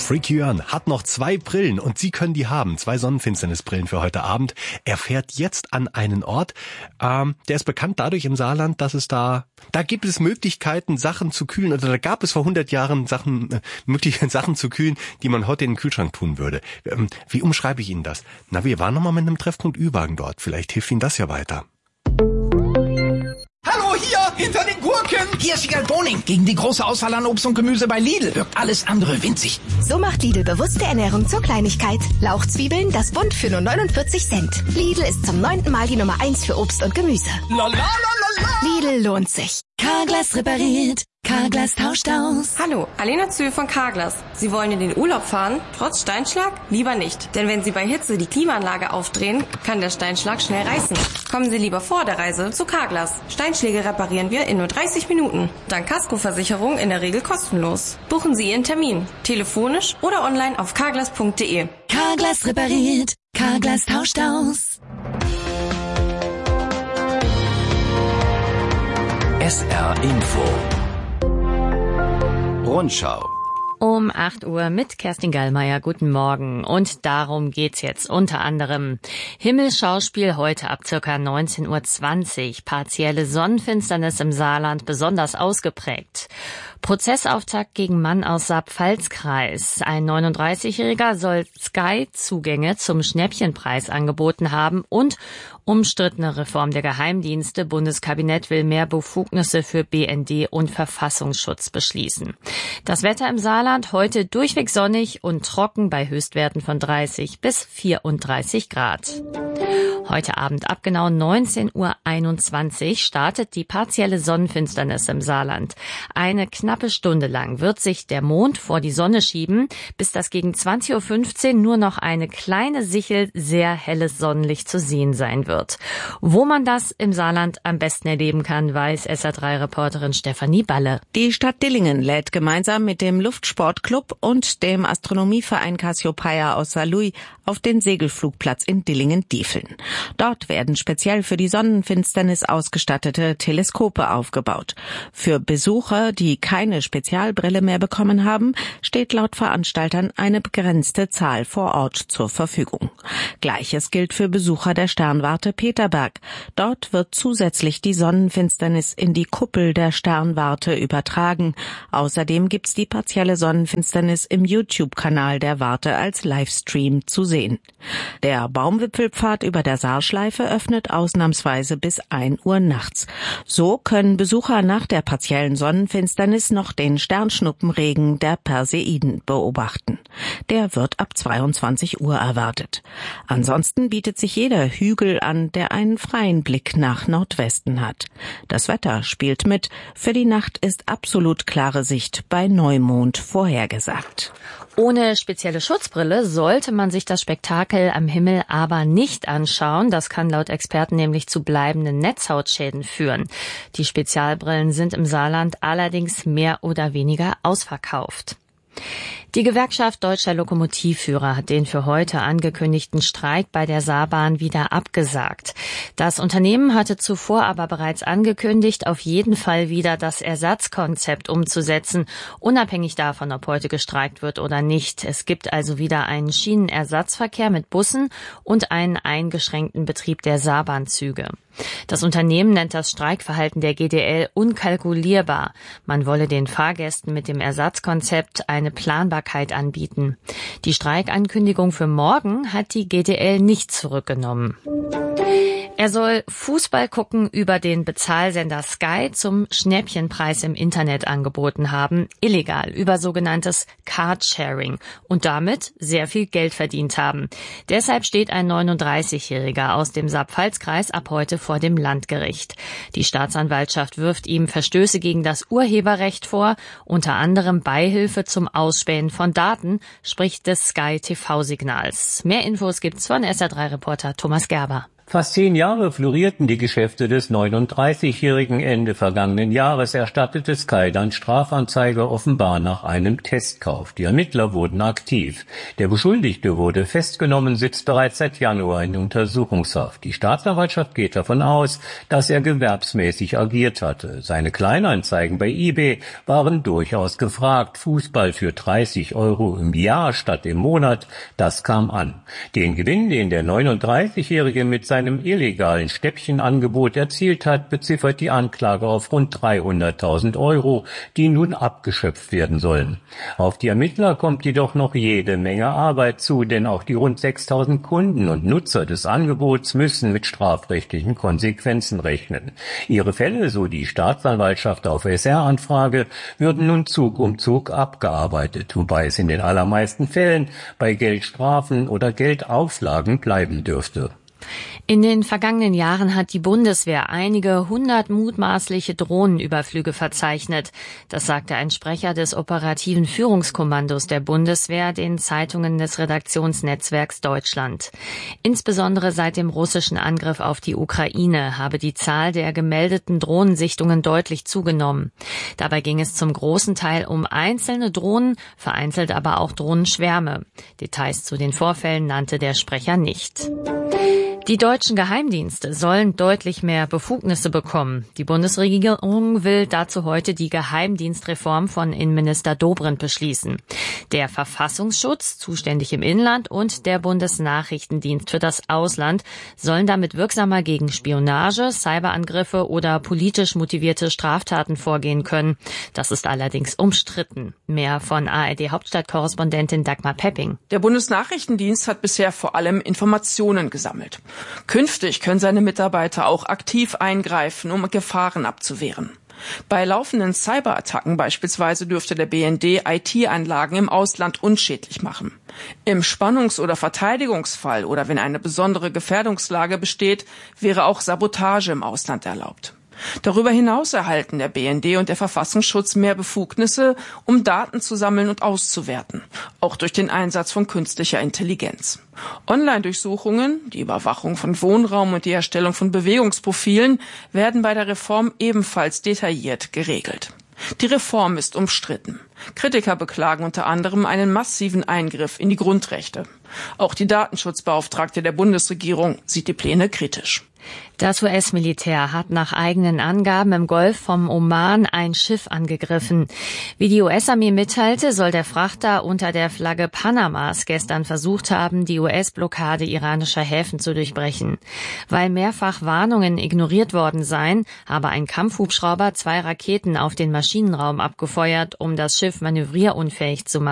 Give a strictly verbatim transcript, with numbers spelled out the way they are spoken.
Freaky Jörn hat noch zwei Brillen und Sie können die haben. Zwei Sonnenfinsternisbrillen für heute Abend. Er fährt jetzt an einen Ort, ähm, der ist bekannt dadurch im Saarland, dass es da, da gibt es Möglichkeiten, Sachen zu kühlen. Oder da gab es vor hundert Jahren Sachen, äh, mögliche Sachen zu kühlen, die man heute in den Kühlschrank tun würde. Ähm, wie umschreibe ich Ihnen das? Na, wir waren noch mal mit einem Treffpunkt Ü-Wagen dort. Vielleicht hilft Ihnen das ja weiter. Hallo, hier, hinter den Gurken. Hier ist Wiegald Boning. Gegen die große Auswahl an Obst und Gemüse bei Lidl wirkt alles andere winzig. So macht Lidl bewusste Ernährung zur Kleinigkeit. Lauchzwiebeln, das Bund für nur neunundvierzig Cent. Lidl ist zum neunten Mal die Nummer eins für Obst und Gemüse. La la la la la. Lidl lohnt sich. Carglass repariert. Carglass tauscht aus. Hallo, Alena Zühl von Carglass. Sie wollen in den Urlaub fahren? Trotz Steinschlag? Lieber nicht. Denn wenn Sie bei Hitze die Klimaanlage aufdrehen, kann der Steinschlag schnell reißen. Kommen Sie lieber vor der Reise zu Carglass. Steinschläge reparieren wir in nur dreißig Minuten. Dank Kaskoversicherung in der Regel kostenlos. Buchen Sie Ihren Termin. Telefonisch oder online auf carglass punkt de. Carglass repariert. Carglass tauscht aus. S R Info Rundschau. Um acht Uhr mit Kerstin Gallmeier. Guten Morgen. Und darum geht's jetzt unter anderem. Himmelsschauspiel heute ab circa neunzehn Uhr zwanzig. Partielle Sonnenfinsternis im Saarland besonders ausgeprägt. Prozessauftakt gegen Mann aus Saar-Pfalz-Kreis. Ein neununddreißigjähriger soll Sky Zugänge zum Schnäppchenpreis angeboten haben und umstrittene Reform der Geheimdienste. Bundeskabinett will mehr Befugnisse für B N D und Verfassungsschutz beschließen. Das Wetter im Saarland heute durchweg sonnig und trocken bei Höchstwerten von dreißig bis vierunddreißig Grad. Heute Abend ab genau neunzehn Uhr einundzwanzig startet die partielle Sonnenfinsternis im Saarland. Eine knappe Stunde lang wird sich der Mond vor die Sonne schieben, bis das gegen zwanzig Uhr fünfzehn nur noch eine kleine Sichel sehr helles Sonnenlicht zu sehen sein wird. Wo man das im Saarland am besten erleben kann, weiß S R drei Reporterin Stefanie Balle. Die Stadt Dillingen lädt gemeinsam mit dem Luftsportclub und dem Astronomieverein Cassiopeia aus Saarlouis auf den Segelflugplatz in Dillingen-Diefeln. Dort werden speziell für die Sonnenfinsternis ausgestattete Teleskope aufgebaut. Für Besucher, die keine Spezialbrille mehr bekommen haben, steht laut Veranstaltern eine begrenzte Zahl vor Ort zur Verfügung. Gleiches gilt für Besucher der Sternwarte Peterberg. Dort wird zusätzlich die Sonnenfinsternis in die Kuppel der Sternwarte übertragen. Außerdem gibt's die partielle Sonnenfinsternis im YouTube-Kanal der Warte als Livestream zu sehen. Der Baumwipfelpfad über der Saarschleife öffnet ausnahmsweise bis ein Uhr nachts. So können Besucher nach der partiellen Sonnenfinsternis noch den Sternschnuppenregen der Perseiden beobachten. Der wird ab zweiundzwanzig Uhr erwartet. Ansonsten bietet sich jeder Hügel an, der einen freien Blick nach Nordwesten hat. Das Wetter spielt mit. Für die Nacht ist absolut klare Sicht bei Neumond vorhergesagt. Ohne spezielle Schutzbrille sollte man sich das Spektakel am Himmel aber nicht anschauen. Das kann laut Experten nämlich zu bleibenden Netzhautschäden führen. Die Spezialbrillen sind im Saarland allerdings mehr oder weniger ausverkauft. Die Gewerkschaft Deutscher Lokomotivführer hat den für heute angekündigten Streik bei der Saarbahn wieder abgesagt. Das Unternehmen hatte zuvor aber bereits angekündigt, auf jeden Fall wieder das Ersatzkonzept umzusetzen, unabhängig davon, ob heute gestreikt wird oder nicht. Es gibt also wieder einen Schienenersatzverkehr mit Bussen und einen eingeschränkten Betrieb der Saarbahnzüge. Das Unternehmen nennt das Streikverhalten der G D L unkalkulierbar. Man wolle den Fahrgästen mit dem Ersatzkonzept eine Planbarkeit anbieten. Die Streikankündigung für morgen hat die G D L nicht zurückgenommen. Er soll Fußball gucken über den Bezahlsender Sky zum Schnäppchenpreis im Internet angeboten haben, illegal, über sogenanntes Carsharing und damit sehr viel Geld verdient haben. Deshalb steht ein neununddreißigjähriger aus dem Saar-Pfalz-Kreis ab heute vor dem Landgericht. Die Staatsanwaltschaft wirft ihm Verstöße gegen das Urheberrecht vor, unter anderem Beihilfe zum Ausspähen von Daten, sprich des Sky T V-Signals. Mehr Infos gibt's von S R drei Reporter Thomas Gerber. Fast zehn Jahre florierten die Geschäfte des neununddreißigjährigen. Ende vergangenen Jahres erstattete Sky dann Strafanzeige offenbar nach einem Testkauf. Die Ermittler wurden aktiv. Der Beschuldigte wurde festgenommen, sitzt bereits seit Januar in Untersuchungshaft. Die Staatsanwaltschaft geht davon aus, dass er gewerbsmäßig agiert hatte. Seine Kleinanzeigen bei eBay waren durchaus gefragt. Fußball für dreißig Euro im Jahr statt im Monat, das kam an. Den Gewinn, den der neununddreißigjährige mit seinem einem illegalen Stäbchenangebot erzielt hat, beziffert die Anklage auf rund dreihunderttausend Euro, die nun abgeschöpft werden sollen. Auf die Ermittler kommt jedoch noch jede Menge Arbeit zu, denn auch die rund sechstausend Kunden und Nutzer des Angebots müssen mit strafrechtlichen Konsequenzen rechnen. Ihre Fälle, so die Staatsanwaltschaft auf S R-Anfrage, würden nun Zug um Zug abgearbeitet, wobei es in den allermeisten Fällen bei Geldstrafen oder Geldauflagen bleiben dürfte. In den vergangenen Jahren hat die Bundeswehr einige hundert mutmaßliche Drohnenüberflüge verzeichnet. Das sagte ein Sprecher des operativen Führungskommandos der Bundeswehr den Zeitungen des Redaktionsnetzwerks Deutschland. Insbesondere seit dem russischen Angriff auf die Ukraine habe die Zahl der gemeldeten Drohnensichtungen deutlich zugenommen. Dabei ging es zum großen Teil um einzelne Drohnen, vereinzelt aber auch Drohnenschwärme. Details zu den Vorfällen nannte der Sprecher nicht. Die deutschen Geheimdienste sollen deutlich mehr Befugnisse bekommen. Die Bundesregierung will dazu heute die Geheimdienstreform von Innenminister Dobrindt beschließen. Der Verfassungsschutz, zuständig im Inland, und der Bundesnachrichtendienst für das Ausland sollen damit wirksamer gegen Spionage, Cyberangriffe oder politisch motivierte Straftaten vorgehen können. Das ist allerdings umstritten. Mehr von A R D-Hauptstadtkorrespondentin Dagmar Pepping. Der Bundesnachrichtendienst hat bisher vor allem Informationen gesammelt. Künftig können seine Mitarbeiter auch aktiv eingreifen, um Gefahren abzuwehren. Bei laufenden Cyberattacken beispielsweise dürfte der B N D I T-Anlagen im Ausland unschädlich machen. Im Spannungs- oder Verteidigungsfall oder wenn eine besondere Gefährdungslage besteht, wäre auch Sabotage im Ausland erlaubt. Darüber hinaus erhalten der B N D und der Verfassungsschutz mehr Befugnisse, um Daten zu sammeln und auszuwerten, auch durch den Einsatz von künstlicher Intelligenz. Online-Durchsuchungen, die Überwachung von Wohnraum und die Erstellung von Bewegungsprofilen werden bei der Reform ebenfalls detailliert geregelt. Die Reform ist umstritten. Kritiker beklagen unter anderem einen massiven Eingriff in die Grundrechte. Auch die Datenschutzbeauftragte der Bundesregierung sieht die Pläne kritisch. Das U S-Militär hat nach eigenen Angaben im Golf vom Oman ein Schiff angegriffen. Wie die U S-Armee mitteilte, soll der Frachter unter der Flagge Panamas gestern versucht haben, die U S-Blockade iranischer Häfen zu durchbrechen. Weil mehrfach Warnungen ignoriert worden seien, habe ein Kampfhubschrauber zwei Raketen auf den Maschinenraum abgefeuert, um das Schiff manövrierunfähig zu machen.